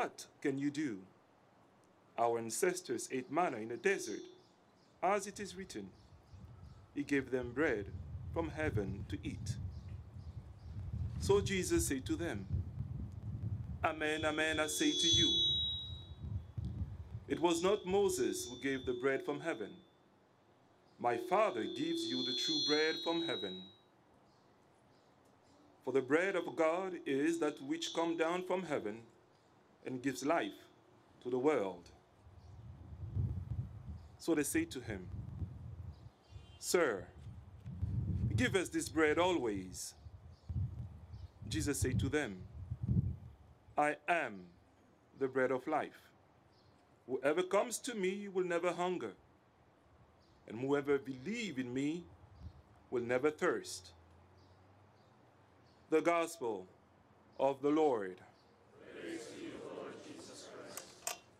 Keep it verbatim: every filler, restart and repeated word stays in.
what can you do? Our ancestors ate manna in the desert, as it is written, He gave them bread from heaven to eat. So Jesus said to them, Amen, amen, I say to you, it was not Moses who gave the bread from heaven. My Father gives you the true bread from heaven. For the bread of God is that which comes down from heaven and gives life to the world. So they say to him, Sir, give us this bread always. Jesus said to them, I am the bread of life. Whoever comes to me will never hunger, and whoever believes in me will never thirst. The Gospel of the Lord.